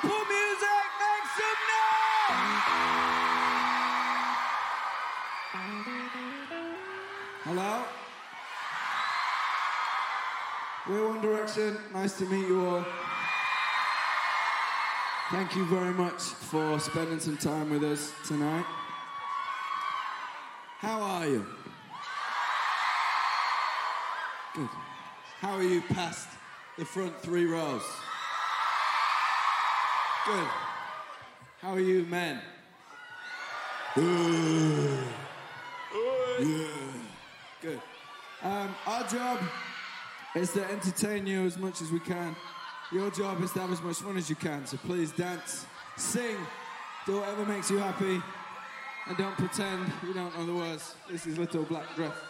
People music, make some noise! Hello? We're One Direction. Nice to meet you all. Thank you very much for spending some time with us tonight. How are you? Good. How are you past the front 3 rows? Good. How are you, men? Yeah. Good. Our job is to entertain you as much as we can. Your job is to have as much fun as you can, so please dance, sing, do whatever makes you happy, and don't pretend you don't know the words. This is Little Black Dress.